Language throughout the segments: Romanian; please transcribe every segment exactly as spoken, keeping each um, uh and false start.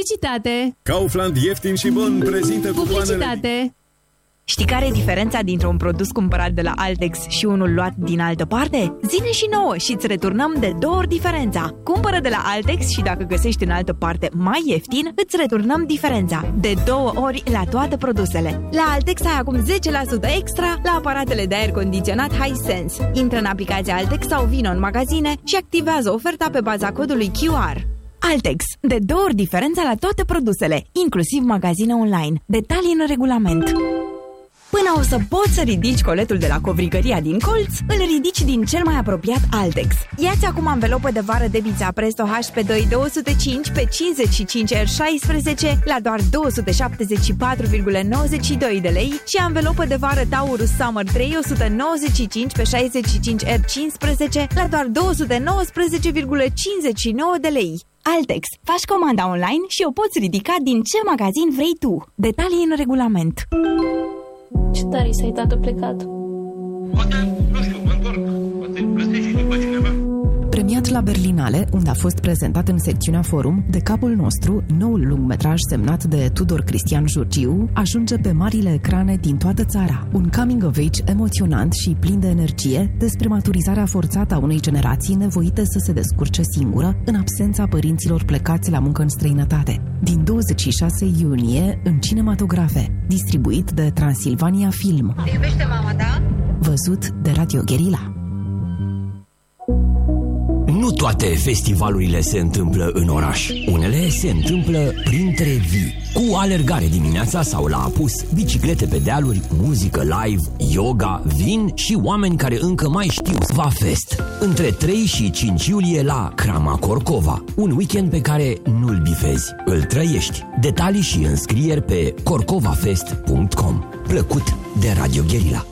Publicitate! Kaufland ieftin și bun prezintă cupoanele... Publicitate! Știi care e diferența dintre un produs cumpărat de la Altex și unul luat din altă parte? Zine și nouă și îți returnăm de două ori diferența. Cumpără de la Altex și dacă găsești în altă parte mai ieftin, îți returnăm diferența. De două ori la toate produsele. La Altex ai acum zece la sută extra la aparatele de aer condiționat Hisense. Intră în aplicația Altex sau vină în magazine și activează oferta pe baza codului Q R. Altex. De două ori diferența la toate produsele, inclusiv magazine online. Detalii în regulament. Până o să poți să ridici coletul de la covrigăria din colț, îl ridici din cel mai apropiat Altex. Ia-ți acum anvelopă de vară de Bița Presto H P doi două sute cinci pe cincizeci și cinci R șaisprezece la doar două sute șaptezeci și patru virgulă nouăzeci și doi de lei și anvelopă de vară Taurus Summer trei o sută nouăzeci și cinci pe șaizeci și cinci R cincisprezece la doar două sute nouăsprezece virgulă cincizeci și nouă de lei. Altex. Faci comanda online și o poți ridica din ce magazin vrei tu. Detalii în regulament. Ce tare să-i tată plecat. Poate, nu știu, mă întorc. Poate găsești după cineva. Premiat la Berlinale, unde a fost prezentat în secțiunea Forum, De capul nostru, noul lungmetraj semnat de Tudor Cristian Jurgiu, ajunge pe marile ecrane din toată țara. Un coming of age emoționant și plin de energie despre maturizarea forțată a unei generații nevoite să se descurce singură în absența părinților plecați la muncă în străinătate. Din douăzeci și șase iunie în cinematografe, distribuit de Transilvania Film. Te iubește mama ta? Văzut de Radio Guerilla. Nu toate festivalurile se întâmplă în oraș. Unele se întâmplă printre vii. Cu alergare dimineața sau la apus, biciclete pe dealuri, muzică live, yoga, vin și oameni care încă mai știu Vafest. Între trei și cinci iulie la Crama Corcova. Un weekend pe care nu-l bifezi, îl trăiești. Detalii și înscrieri pe corcovafest punct com. Plăcut de Radio Guerilla.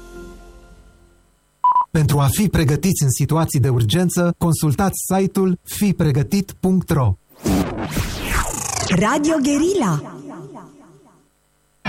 Pentru a fi pregătiți în situații de urgență, consultați site-ul fi pregătit punct ro. Radio Guerilla.